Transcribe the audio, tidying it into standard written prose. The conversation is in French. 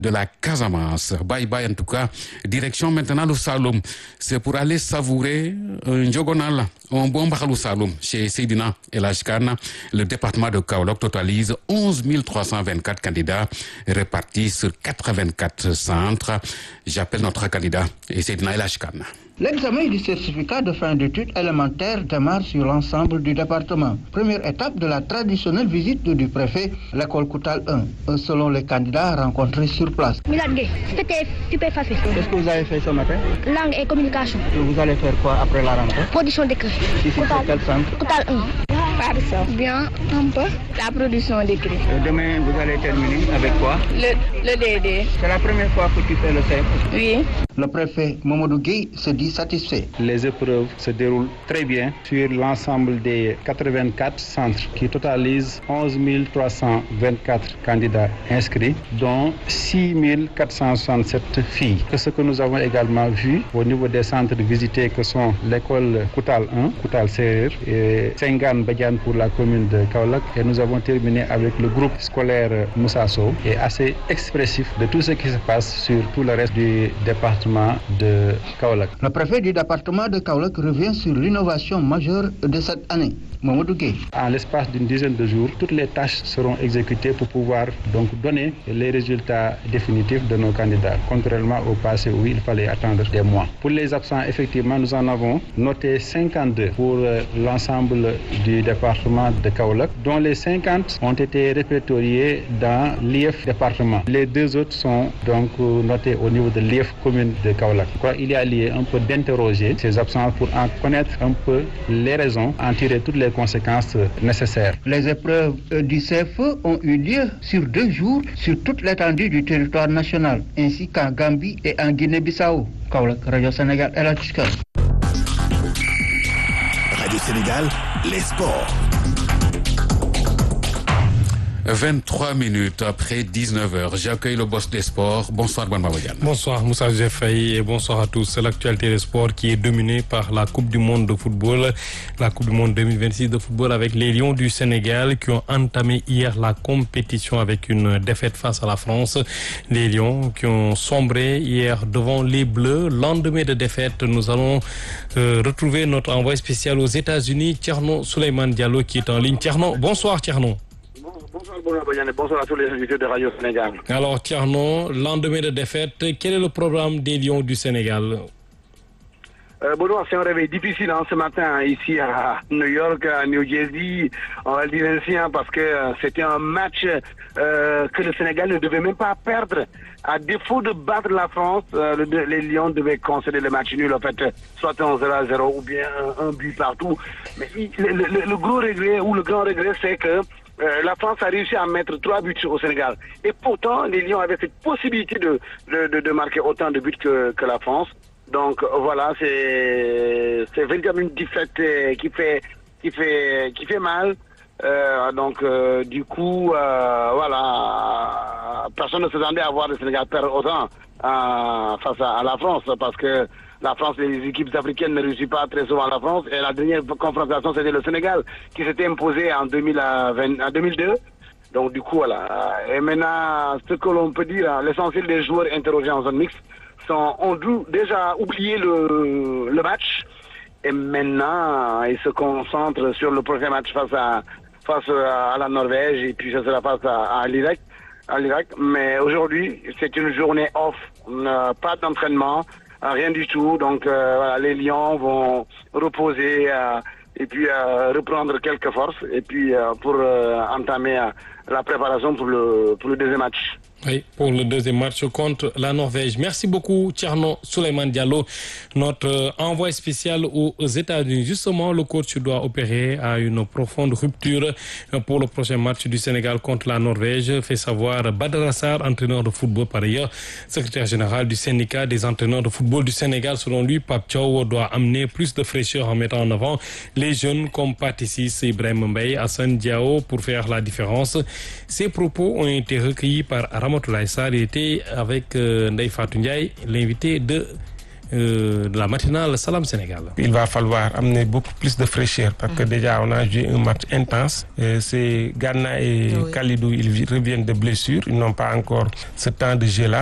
de la Casamance. Bye bye en tout cas. Direction maintenant le Saloum. C'est pour aller savourer un Diogonal, un bon Bakhalou Saloum chez Seydina El Hadji Kane. Le département de Kaolack totalise 11 324 candidats répartis sur 84 centres. J'appelle notre candidat Seydina El Hadji Kane. L'examen du certificat de fin d'études élémentaires démarre sur l'ensemble du département. Première étape de la traditionnelle visite du préfet, l'école Koutal 1, selon les candidats rencontrés sur place. Milad Gueye, c'était super facile. Qu'est-ce que vous avez fait ce matin? Langue et communication. Vous allez faire quoi après la rentrée? Production d'écrit. Ici, c'est quel centre? Koutal 1. Bien, un peu. La production d'écrit. Demain, vous allez terminer avec quoi? Le DD. C'est la première fois que tu fais le CEP? Oui. Le préfet Mamadou Gueye se dit satisfait. Les épreuves se déroulent très bien sur l'ensemble des 84 centres qui totalisent 11 324 candidats inscrits, dont 6 467 filles. Ce que nous avons également vu au niveau des centres visités que sont l'école Koutal 1, Koutal Serer et Sengan Badiane pour la commune de Kaolack. Et nous avons terminé avec le groupe scolaire Moussa Sow et assez expressif de tout ce qui se passe sur tout le reste du département de Kaolack. Le préfet du département de Kaolack revient sur l'innovation majeure de cette année. Mamadou Gueye. En l'espace d'une dizaine de jours, toutes les tâches seront exécutées pour pouvoir donc donner les résultats définitifs de nos candidats, contrairement au passé où il fallait attendre des mois. Pour les absents, effectivement, nous en avons noté 52 pour l'ensemble du département de Kaolack, dont les 50 ont été répertoriés dans l'IEF département. Les deux autres sont donc notés au niveau de l'IEF commune de Kaolack. Il y a lieu un peu d'interroger ces absents pour en connaître un peu les raisons, en tirer toutes les conséquences nécessaires. Les épreuves du CFE ont eu lieu sur 2 jours sur toute l'étendue du territoire national, ainsi qu'en Gambie et en Guinée-Bissau. Kaolack, Radio Sénégal, El Hadji Kane. Radio Sénégal, les sports. 23 minutes après 19h, j'accueille le boss des sports. Bonsoir, Ban Babadian. Bonsoir, Moussa Jeffrey, et bonsoir à tous. C'est l'actualité des sports qui est dominée par la Coupe du Monde de football. La Coupe du Monde 2026 de football avec les Lions du Sénégal qui ont entamé hier la compétition avec une défaite face à la France. Les Lions qui ont sombré hier devant les Bleus. Lendemain de défaite, nous allons retrouver notre envoyé spécial aux États-Unis, Thierno Souleymane Diallo, qui est en ligne. Thierno, bonsoir Thierno. Bonsoir bonsoir à tous les invités de Radio Sénégal. Alors Thierno, lendemain de défaite, quel est le programme des Lions du Sénégal? Benoît, c'est un réveil difficile ce matin ici à New York, à New Jersey. On va le dire ainsi parce que c'était un match que le Sénégal ne devait même pas perdre. À défaut de battre la France, les Lions devaient concéder le match nul, en fait, soit un 0-0 ou bien un but partout. Mais le gros regret ou le grand regret, c'est que la France a réussi à mettre 3 buts au Sénégal. Et pourtant, les Lions avaient cette possibilité de marquer autant de buts que la France. Donc voilà, c'est véritablement une défaite qui fait mal. Du coup, voilà, personne ne s'attendait à voir le Sénégal perdre autant face à la France, parce que la France, les équipes africaines ne réussissent pas très souvent à la France. Et la dernière confrontation, c'était le Sénégal qui s'était imposé en 2002. Donc du coup, voilà. Et maintenant, ce que l'on peut dire, l'essentiel des joueurs interrogés en zone mixte ont déjà oublié le match. Et maintenant, ils se concentrent sur le prochain match face à la Norvège, et puis ça sera face à l'Irak. Mais aujourd'hui, c'est une journée off, pas d'entraînement, rien du tout. Donc voilà, les Lions vont reposer et puis reprendre quelques forces et puis pour entamer la préparation pour le deuxième match. Oui, pour le deuxième match contre la Norvège. Merci beaucoup, Thierno Souleymane Diallo, notre envoyé spécial aux États-Unis. Justement, le coach doit opérer à une profonde rupture pour le prochain match du Sénégal contre la Norvège, fait savoir Badara Sarr, entraîneur de football par ailleurs, secrétaire général du syndicat des entraîneurs de football du Sénégal. Selon lui, Pape Thiaw doit amener plus de fraîcheur en mettant en avant les jeunes comme Pathé Ciss, Ibrahima Mbaye, Assane Diao pour faire la différence. Ces propos ont été recueillis par Ramatoulaye Sarr. Il était avec Ndeye Fatou Ndiaye, l'invité de de la matinale Salam Sénégal. Il va falloir amener beaucoup plus de fraîcheur parce que déjà on a joué un match intense. C'est Ghana et Kalidou, ils reviennent de blessures, ils n'ont pas encore ce temps de jeu là.